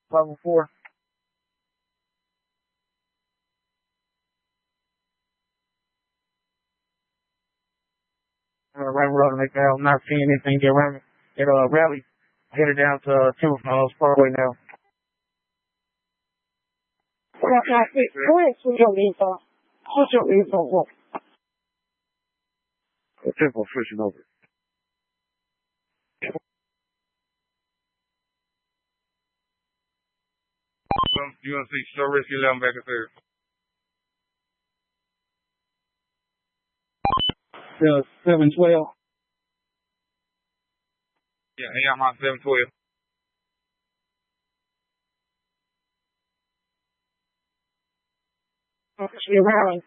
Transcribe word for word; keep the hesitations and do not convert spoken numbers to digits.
level four. Uh, right road to McDowell. I'm not seeing anything get around me. It uh rally. Headed down to uh, Timber Falls Parkway now. Well, I think, go ahead, switch your info. Switch your info. The tempo switching over. You want to see so risky eleven back up there? The seven twelve. Yeah, hey, I'm on seven twelve. Actually, rally.